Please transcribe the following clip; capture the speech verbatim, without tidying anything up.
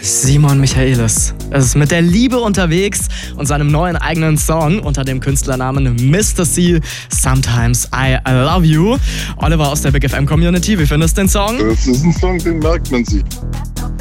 Simon Michaelis. Es ist mit der Liebe unterwegs und seinem neuen eigenen Song unter dem Künstlernamen Mister C, Sometimes I Love You. Oliver aus der Big F M Community, wie findest du den Song? Das ist ein Song, den merkt man sich.